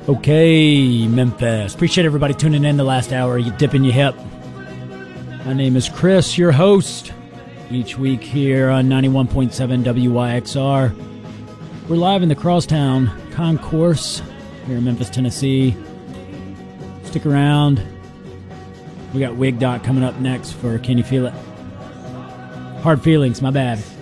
Okay, Memphis. Appreciate everybody tuning in the last hour. You dipping your hip. My name is Chris, your host. Each week here on 91.7 WYXR. We're live in the Crosstown Concourse here in Memphis, Tennessee. Stick around. We got Wig Dot coming up next for Can You Feel It? Hard Feelings, my bad.